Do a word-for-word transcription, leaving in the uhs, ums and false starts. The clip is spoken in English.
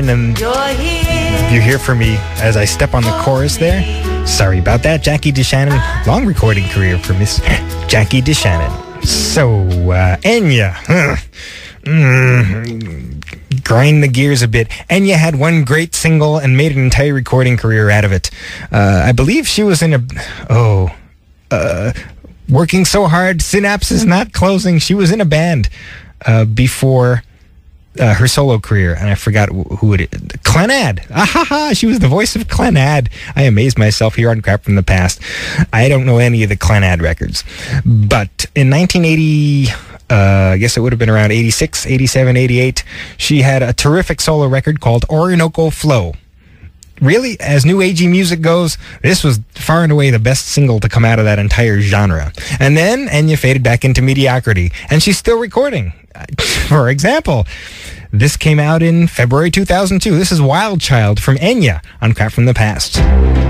And you hear from me as I step on the chorus there. Sorry about that. Jackie DeShannon. Long recording career for Miss Jackie DeShannon. So, uh, Enya. Mm, grind the gears a bit. Enya had one great single and made an entire recording career out of it. Uh, I believe she was in a... Oh... Uh, working so hard, Synapse is not closing. She was in a band uh, before... Uh, her solo career, and I forgot who it is. Clannad. Ah ha ha! She was the voice of Clannad. I amaze myself here on Crap from the Past. I don't know any of the Clannad records, but in nineteen eighty, uh, I guess it would have been around eighty-six, eighty-seven, eighty-eight, she had a terrific solo record called Orinoco Flow. Really, as new agey music goes, this was far and away the best single to come out of that entire genre. And then Enya faded back into mediocrity, and she's still recording. For example, this came out in February two thousand two. This is Wild Child from Enya on Crap from the Past.